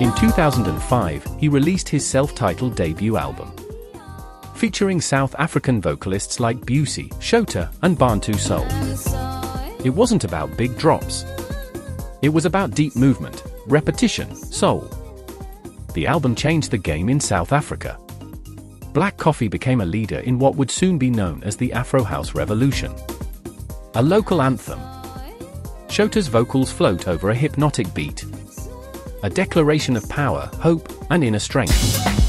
In 2005, he released his self-titled debut album, featuring South African vocalists like Busy, Shota, and Bantu Soul. It wasn't about big drops. It was about deep movement, repetition, soul. The album changed the game in South Africa. Black Coffee became a leader in what would soon be known as the Afro House Revolution. A local anthem. Shota's vocals float over a hypnotic beat. A declaration of power, hope, and inner strength.